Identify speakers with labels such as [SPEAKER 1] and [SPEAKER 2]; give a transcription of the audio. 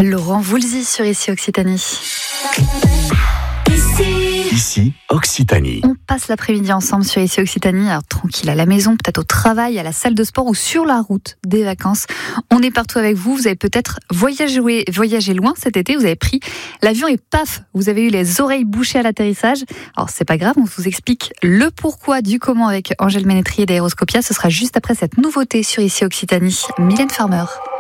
[SPEAKER 1] Laurent Voulzy sur Ici Occitanie.
[SPEAKER 2] Ici Occitanie.
[SPEAKER 1] On passe l'après-midi ensemble sur Ici Occitanie, alors tranquille à la maison, peut-être au travail, à la salle de sport ou sur la route des vacances. On est partout avec vous. Vous avez peut-être voyagé loin cet été, vous avez pris l'avion et paf, vous avez eu les oreilles bouchées à l'atterrissage. Alors c'est pas grave, on vous explique le pourquoi du comment avec Angèle Ménétrier d'Aéroscopia. Ce sera juste après cette nouveauté sur Ici Occitanie. Mylène Farmer.